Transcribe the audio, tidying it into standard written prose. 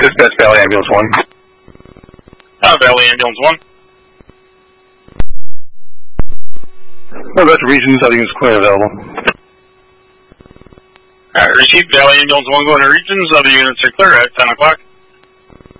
Dispatch Valley Ambulance 1. Valley Ambulance 1. That's Regions, I think it's clear available. Alright, received Valley Ambulance 1 going to Regions, other units are clear at 10 o'clock.